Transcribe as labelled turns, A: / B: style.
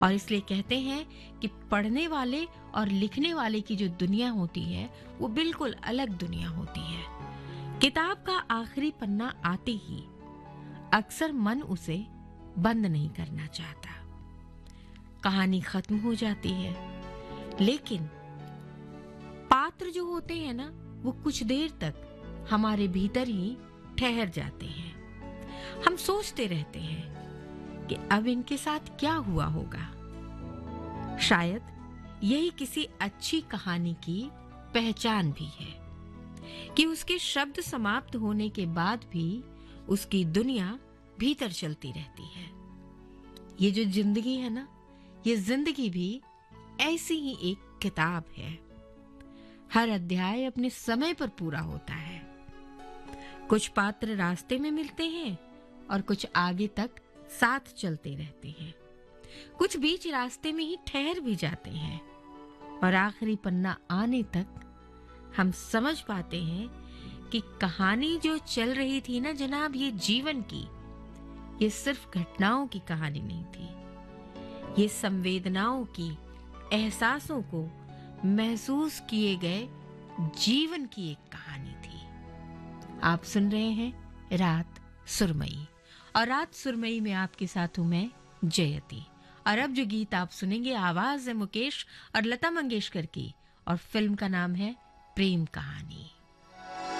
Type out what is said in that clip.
A: और इसलिए कहते हैं कि पढ़ने वाले और लिखने वाले की जो दुनिया होती है वो बिल्कुल अलग दुनिया होती है। किताब का आखिरी पन्ना आते ही अक्सर मन उसे बंद नहीं करना चाहता। कहानी खत्म हो जाती है, लेकिन पात्र जो होते हैं ना, वो कुछ देर तक हमारे भीतर ही ठहर जाते हैं। हम सोचते रहते हैं कि अब इनके साथ क्या हुआ होगा। शायद यही किसी अच्छी कहानी की पहचान भी है कि उसके शब्द समाप्त होने के बाद भी उसकी दुनिया भीतर चलती रहती है। ये जो जिंदगी है ना, ये जिंदगी भी ऐसी ही एक किताब है। हर अध्याय अपने समय पर पूरा होता है। कुछ पात्र रास्ते में मिलते हैं और कुछ आगे तक साथ चलते रहते हैं। कुछ बीच रास्ते में ही ठहर भी जाते हैं और आखिरी पन्ना आने तक हम समझ पाते हैं कि कहानी जो चल रही थी ना जनाब, ये जीवन की, ये सिर्फ घटनाओं की कहानी नहीं थी। ये संवेदनाओं की, एहसासों को महसूस किए गए जीवन की एक कहानी थी। आप सुन रहे हैं रात सुरमई, और रात सुरमई में आपके साथ हूं मैं जयती। और अब जो गीत आप सुनेंगे, आवाज है मुकेश और लता मंगेशकर की, और फिल्म का नाम है प्रेम कहानी।